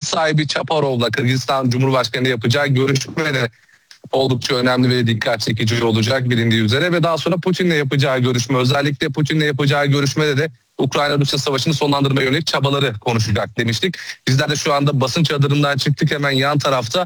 sahibi Çaparov'la Kırgızistan Cumhurbaşkanı yapacağı görüşme de oldukça önemli ve dikkat çekici olacak bilindiği üzere ve daha sonra Putin'le yapacağı görüşme, özellikle Putin'le yapacağı görüşmede de Ukrayna-Rusya savaşını sonlandırmaya yönelik çabaları konuşacak demiştik. Bizler de şu anda basın çadırından çıktık, hemen yan tarafta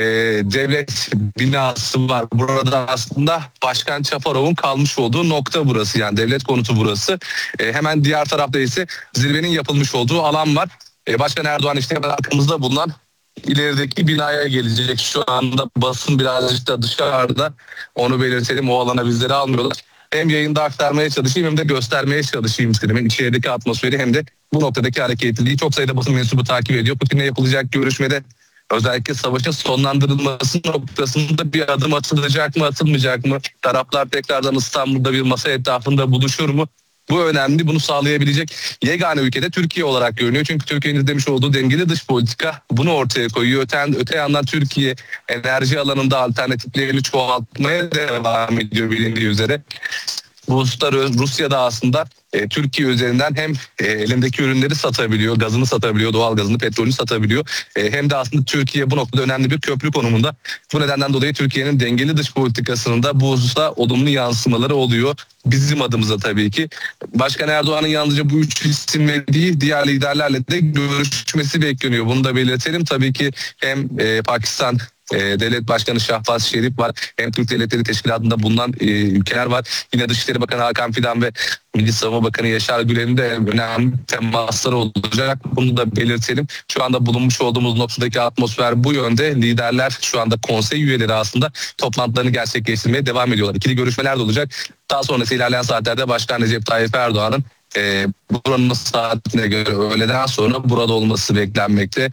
devlet binası var. Burada aslında Başkan Çaparov'un kalmış olduğu nokta burası, yani devlet konutu burası. Hemen diğer tarafta ise zirvenin yapılmış olduğu alan var. Başkan Erdoğan işte hemen arkamızda bulunan ilerideki binaya gelecek. Şu anda basın birazcık da dışarıda, onu belirtelim, o alana bizleri almıyorlar. Hem yayında aktarmaya çalışayım hem de göstermeye çalışayım istedim. Hem içerideki atmosferi hem de bu noktadaki hareketliliği. Çok sayıda basın mensubu takip ediyor. Putin'le yapılacak görüşmede özellikle savaşın sonlandırılması noktasında bir adım atılacak mı, atılmayacak mı? Taraflar tekrardan İstanbul'da bir masa etrafında buluşur mu? Bu önemli. Bunu sağlayabilecek yegane ülkede Türkiye olarak görünüyor. Çünkü Türkiye'nin izlemiş olduğu dengeli dış politika bunu ortaya koyuyor. Öte yandan Türkiye enerji alanında alternatiflerini çoğaltmaya devam ediyor bilindiği üzere. Bu hususlar Rusya'da aslında Türkiye üzerinden hem elindeki ürünleri satabiliyor, gazını satabiliyor, doğal gazını, petrolünü satabiliyor. Hem de aslında Türkiye bu noktada önemli bir köprü konumunda. Bu nedenden dolayı Türkiye'nin dengeli dış politikasının da bu hususta olumlu yansımaları oluyor. Bizim adımıza tabii ki. Başkan Erdoğan'ın yalnızca bu üç isimle değil, diğer liderlerle de görüşmesi bekleniyor. Bunu da belirtelim. Tabii ki hem Pakistan Devlet Başkanı Şahbaz Şerif var. Hem Türk Devletleri Teşkilatı'nda bulunan ülkeler var. Yine Dışişleri Bakanı Hakan Fidan ve Milli Savunma Bakanı Yaşar Güler'in de önemli temasları olacak. Bunu da belirtelim. Şu anda bulunmuş olduğumuz noktadaki atmosfer bu yönde. Liderler şu anda konsey üyeleri aslında toplantılarını gerçekleştirmeye devam ediyorlar. İkili görüşmeler de olacak. Daha sonrası ilerleyen saatlerde Başkan Recep Tayyip Erdoğan'ın buranın saatine göre öğleden sonra burada olması beklenmekte.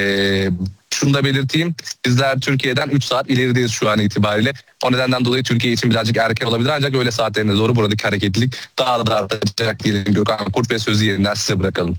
Şunu da belirteyim. Bizler Türkiye'den 3 saat ilerideyiz şu an itibariyle. O nedenden dolayı Türkiye için birazcık erken olabilir, ancak öğle saatlerine doğru buradaki hareketlilik daha da artacak diyelim. Gökhan Kurt ve sözü yerinden size bırakalım.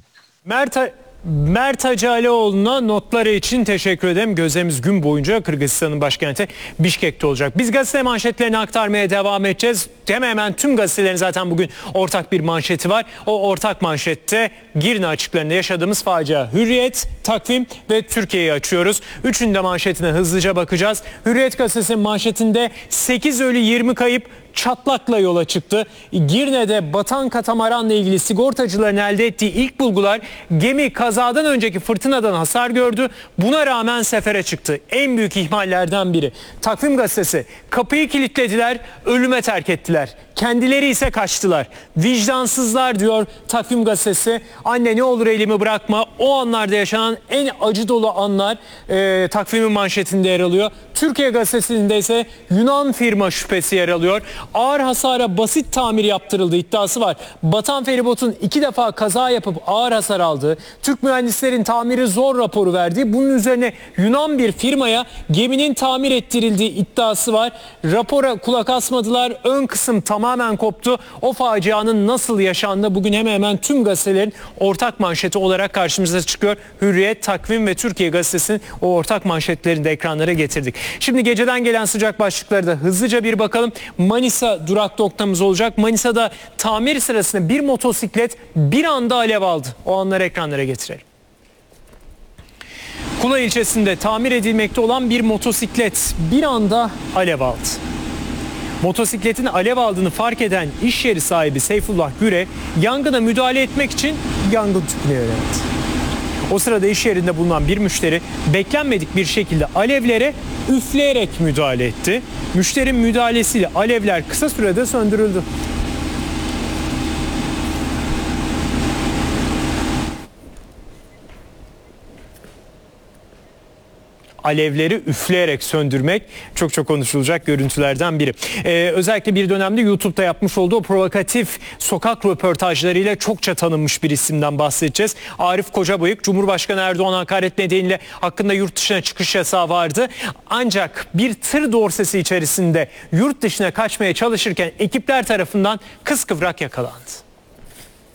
Mert Hacı Alioğlu'na notları için teşekkür ederim. Gözlerimiz gün boyunca Kırgızistan'ın başkenti Bişkek'te olacak. Biz gazete manşetlerini aktarmaya devam edeceğiz. Hemen tüm gazetelerin zaten bugün ortak bir manşeti var. O ortak manşette Girne açıklarında yaşadığımız facia. Hürriyet, Takvim ve Türkiye'yi açıyoruz. Üçünün de manşetine hızlıca bakacağız. Hürriyet gazetesinin manşetinde 8 ölü 20 kayıp çatlakla yola çıktı. Girne'de batan katamaranla ilgili sigortacıların elde ettiği ilk bulgular, gemi kazadan önceki fırtınadan hasar gördü. Buna rağmen sefere çıktı. En büyük ihmallerden biri. Takvim gazetesi, kapıyı kilitlediler, ölüme terk ettiler. Kendileri ise kaçtılar. Vicdansızlar diyor Takvim gazetesi. Anne ne olur elimi bırakma. O anlarda yaşanan en acı dolu anlar Takvim'in manşetinde yer alıyor. Türkiye gazetesinde ise Yunan firma şüphesi yer alıyor. Ağır hasara basit tamir yaptırıldığı iddiası var. Batan feribotun 2 defa kaza yapıp ağır hasar aldığı, Türk mühendislerin tamiri zor raporu verdiği, bunun üzerine Yunan bir firmaya geminin tamir ettirildiği iddiası var. Rapora kulak asmadılar. Ön kısım tamamen koptu. O facianın nasıl yaşandığı bugün hemen hemen tüm gazetelerin ortak manşeti olarak karşımıza çıkıyor. Hürriyet, Takvim ve Türkiye gazetesinin o ortak manşetlerini de ekranlara getirdik. Şimdi geceden gelen sıcak başlıkları da hızlıca bir bakalım. Manisa durak noktamız olacak. Manisa'da tamir sırasında bir motosiklet bir anda alev aldı. O anları ekranlara getirelim. Kula ilçesinde tamir edilmekte olan bir motosiklet bir anda alev aldı. Motosikletin alev aldığını fark eden iş yeri sahibi Seyfullah Güre yangına müdahale etmek için yangın tüpünü yöneltti. O sırada iş yerinde bulunan bir müşteri beklenmedik bir şekilde alevlere üfleyerek müdahale etti. Müşterinin müdahalesiyle alevler kısa sürede söndürüldü. Alevleri üfleyerek söndürmek çok konuşulacak görüntülerden biri. Özellikle bir dönemde YouTube'da yapmış olduğu provokatif sokak röportajlarıyla çokça tanınmış bir isimden bahsedeceğiz. Arif Kocabıyık, Cumhurbaşkanı Erdoğan hakaret nedeniyle hakkında yurt dışına çıkış yasağı vardı. Ancak bir tır dorsesi içerisinde yurt dışına kaçmaya çalışırken ekipler tarafından kıskıvrak yakalandı.